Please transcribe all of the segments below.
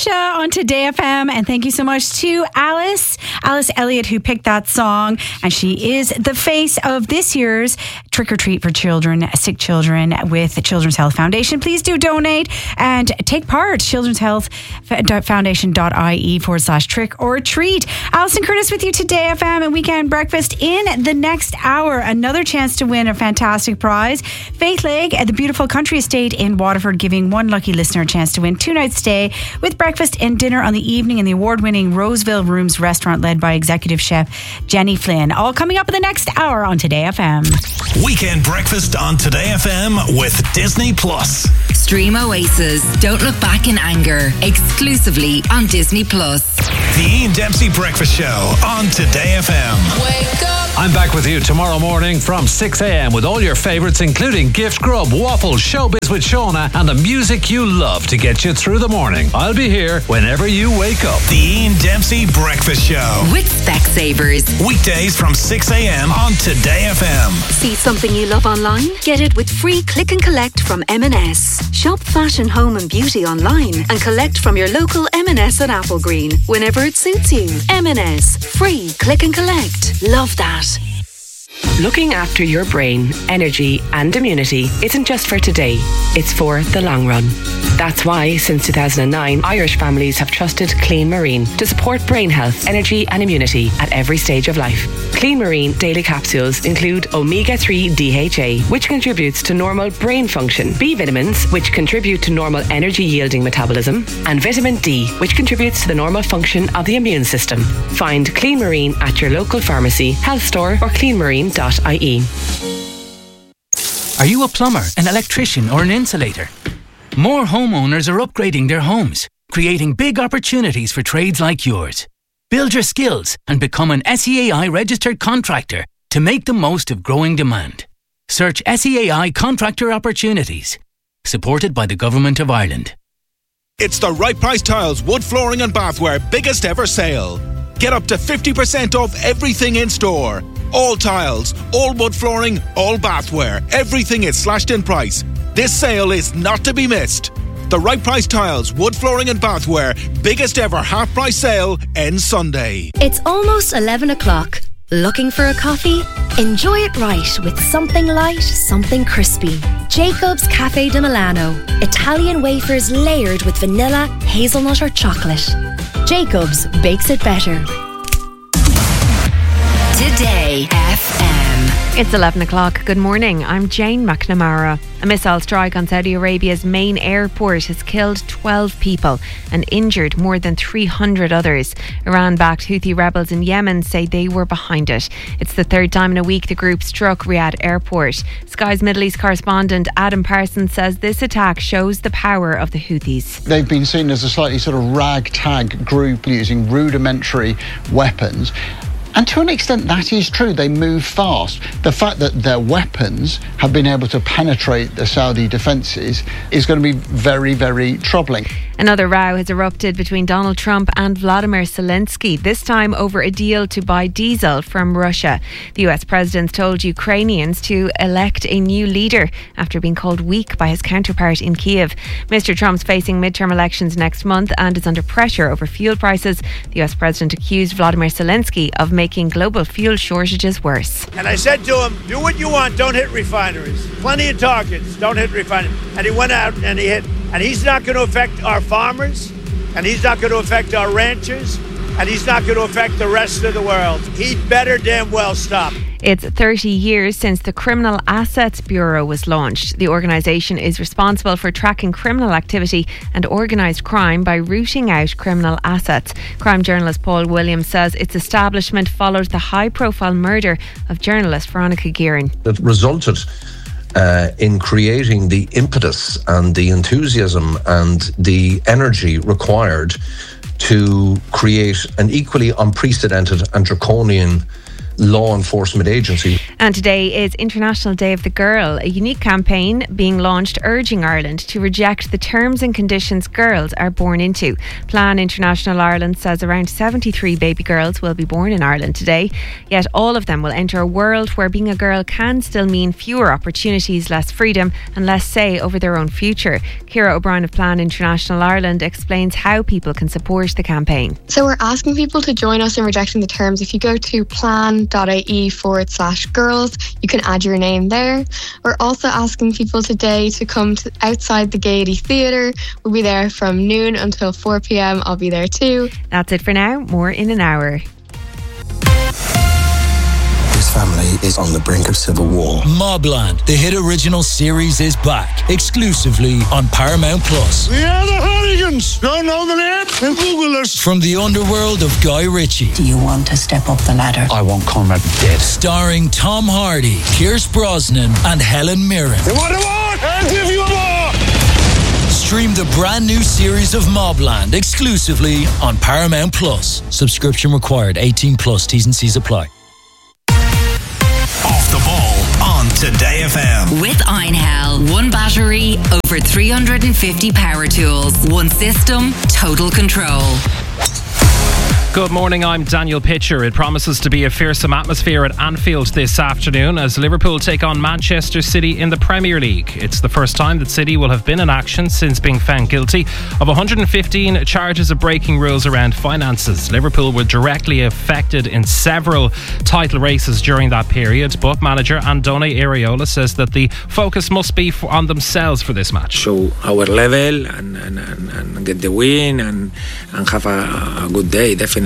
Alicia on Today FM, and thank you so much to Alice Elliott, who picked that song, and she is the face of this year's Trick or Treat for Children, Sick Children with the Children's Health Foundation. Please do donate and take part. children'shealthfoundation.ie/trick or treat. Alison Curtis with you, Today FM and Weekend Breakfast. In the next hour, another chance to win a fantastic prize. Faith Lake at the beautiful country estate in Waterford, giving one lucky listener a chance to win 2 nights stay with breakfast and dinner on the evening in the award-winning Roseville Rooms restaurant led by executive chef Jenny Flynn. All coming up in the next hour on Today FM. Weekend Breakfast on Today FM with Disney Plus. Stream Oasis, Don't Look Back in Anger, exclusively on Disney Plus. The Ian Dempsey Breakfast Show on Today FM. Wake up! I'm back with you tomorrow morning from 6 a.m. with all your favourites, including Gift Grub, Waffles, Showbiz with Shauna, and the music you love to get you through the morning. I'll be here whenever you wake up. The Ian Dempsey Breakfast Show with Specsavers. Weekdays from 6 a.m. on Today FM. See something you love online? Get it with free click and collect from M&S. Shop fashion, home and beauty online and collect from your local M&S at Applegreen whenever it suits you. M&S. Free click and collect. Love that. Looking after your brain, energy and immunity isn't just for today, it's for the long run. That's why, since 2009, Irish families have trusted Clean Marine to support brain health, energy and immunity at every stage of life. Clean Marine daily capsules include omega-3 DHA, which contributes to normal brain function, B vitamins, which contribute to normal energy-yielding metabolism, and vitamin D, which contributes to the normal function of the immune system. Find Clean Marine at your local pharmacy, health store or cleanmarine.ie. Are you a plumber, an electrician or an insulator? More homeowners are upgrading their homes, creating big opportunities for trades like yours. Build your skills and become an SEAI registered contractor to make the most of growing demand. Search SEAI Contractor Opportunities, supported by the Government of Ireland. It's the Right Price Tiles Wood Flooring and Bathware biggest ever sale. Get up to 50% off everything in store. All tiles, all wood flooring, all bathware. Everything is slashed in price. This sale is not to be missed. The Right Price Tiles, Wood Flooring and Bathware biggest ever half price sale ends Sunday. It's almost 11 o'clock. Looking for a coffee? Enjoy it right with something light, something crispy. Jacob's Cafe de Milano. Italian wafers layered with vanilla, hazelnut or chocolate. Jacob's bakes it better. Today FM. It's 11 o'clock. Good morning. I'm Jane McNamara. A missile strike on Saudi Arabia's main airport has killed 12 people and injured more than 300 others. Iran-backed Houthi rebels in Yemen say they were behind it. It's the third time in a week the group struck Riyadh Airport. Sky's Middle East correspondent Adam Parsons says this attack shows the power of the Houthis. They've been seen as a slightly sort of ragtag group using rudimentary weapons. And to an extent, that is true. They move fast. The fact that their weapons have been able to penetrate the Saudi defences is going to be very, very troubling. Another row has erupted between Donald Trump and Vladimir Zelensky, this time over a deal to buy diesel from Russia. The US president told Ukrainians to elect a new leader after being called weak by his counterpart in Kiev. Mr. Trump's facing midterm elections next month and is under pressure over fuel prices. The US president accused Vladimir Zelensky of making global fuel shortages worse. And I said to him, do what you want, don't hit refineries. Plenty of targets, don't hit refineries. And he went out and he hit. And he's not going to affect our farmers, and he's not going to affect our ranchers, and he's not going to affect the rest of the world. He'd better damn well stop. It's 30 years since the Criminal Assets Bureau was launched. The organisation is responsible for tracking criminal activity and organised crime by rooting out criminal assets. Crime journalist Paul Williams says its establishment followed the high-profile murder of journalist Veronica Guerin. It resulted in creating the impetus and the enthusiasm and the energy required to create an equally unprecedented and draconian law enforcement agency. And today is International Day of the Girl, a unique campaign being launched urging Ireland to reject the terms and conditions girls are born into. Plan International Ireland says around 73 baby girls will be born in Ireland today, yet all of them will enter a world where being a girl can still mean fewer opportunities, less freedom and less say over their own future. Ciara O'Brien of Plan International Ireland explains how people can support the campaign. So we're asking people to join us in rejecting the terms. If you go to plan.ie/girls, you can add your name there. We're also asking people today to come to outside the Gaiety Theatre. We'll be there from noon until 4 p.m. I'll be there too. That's it for now. More in an hour. This family is on the brink of civil war. Mobland, the hit original series, is back exclusively on Paramount Plus. We are the Hooligans. Don't know the name? Then Google us. From the underworld of Guy Ritchie. Do you want to step up the ladder? I want Conrad dead. Starring Tom Hardy, Pierce Brosnan and Helen Mirren. You want a war? I'll give you a war. Stream the brand new series of Mobland exclusively on Paramount Plus. Subscription required. 18 plus. T's and C's apply. Off the ball on Today FM. With Einhell, one battery, over 350 power tools, one system, total control. Good morning, I'm Daniel Pitcher. It promises to be a fearsome atmosphere at Anfield this afternoon as Liverpool take on Manchester City in the Premier League. It's the first time that City will have been in action since being found guilty of 115 charges of breaking rules around finances. Liverpool were directly affected in several title races during that period, but manager Andone Iraola says that the focus must be on themselves for this match. Show our level and get the win and have a good day. Definitely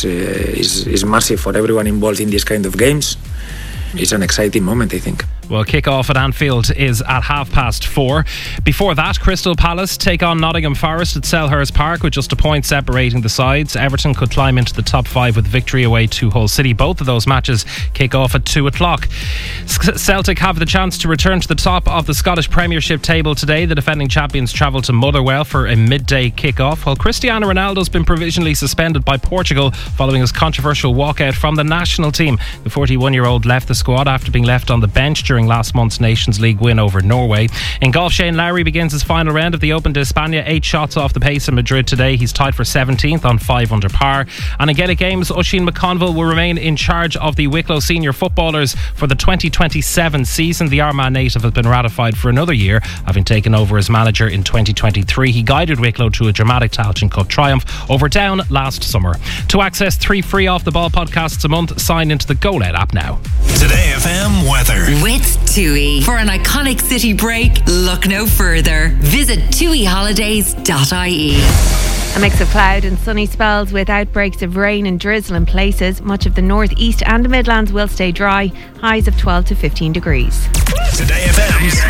is massive for everyone involved in these kind of games. It's an exciting moment, I think. Well, kick-off at Anfield is at 4:30. Before that, Crystal Palace take on Nottingham Forest at Selhurst Park with just a point separating the sides. Everton could climb into the top 5 with victory away to Hull City. Both of those matches kick off at 2 o'clock. Celtic have the chance to return to the top of the Scottish Premiership table today. The defending champions travel to Motherwell for a midday kick-off, while Cristiano Ronaldo's been provisionally suspended by Portugal following his controversial walkout from the national team. The 41-year-old left the squad after being left on the bench during last month's Nations League win over Norway. In golf, Shane Lowry begins his final round of the Open de España, 8 shots off the pace in Madrid today. He's tied for 17th on 5 under par. And in Gaelic Games, Oisin McConville will remain in charge of the Wicklow senior footballers for the 2027 season. The Armagh native has been ratified for another year, having taken over as manager in 2023. He guided Wicklow to a dramatic Tailteann Cup triumph over Down last summer. To access 3 free Off the Ball podcasts a month, sign into the GoLed app now. Today FM weather. With TUI. For an iconic city break, look no further. Visit tuiholidays.ie. A mix of cloud and sunny spells with outbreaks of rain and drizzle in places. Much of the north, east and the Midlands will stay dry. Highs of 12 to 15 degrees. Today FM's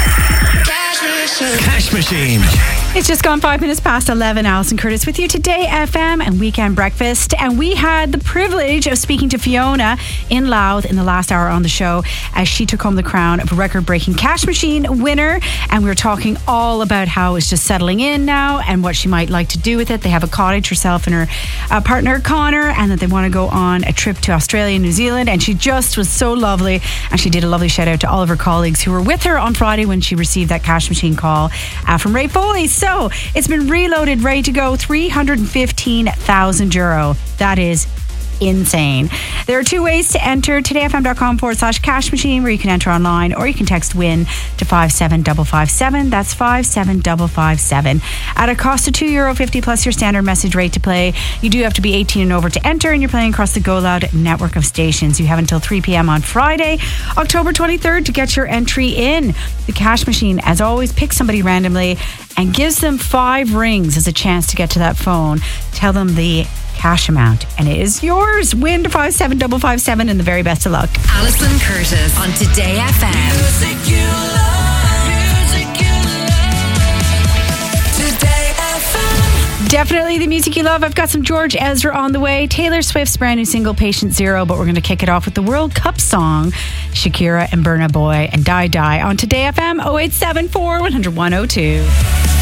Cash Machine. It's just gone 5 minutes past 11. Alison Curtis with you today, FM and Weekend Breakfast. And we had the privilege of speaking to Fiona in Louth in the last hour on the show as she took home the crown of a record-breaking Cash Machine winner. And we were talking all about how it's just settling in now and what she might like to do with it. They have a cottage, herself and her partner Connor, and that they want to go on a trip to Australia and New Zealand. And she just was so lovely. And she did a lovely shout out to all of her colleagues who were with her on Friday when she received that Cash Machine call from Ray Foley. So it's been reloaded, ready to go. €315,000. That is insane. There are 2 ways to enter. todayfm.com/cash machine, where you can enter online, or you can text WIN to 57557. That's 57557. At a cost of €2.50 plus your standard message rate to play. You do have to be 18 and over to enter, and you're playing across the Go Loud network of stations. You have until 3 p.m. on Friday, October 23rd, to get your entry in. The Cash Machine, as always, picks somebody randomly and gives them 5 rings as a chance to get to that phone. Tell them the cash amount, and it is yours. Win to 57557, and the very best of luck. Alison Curtis on Today FM. Music you love, music you love. Today FM. Definitely the music you love. I've got some George Ezra on the way. Taylor Swift's brand new single, Patient Zero, but we're going to kick it off with the World Cup song, Shakira and Burna Boy and Die Die on Today FM 0874 100 102.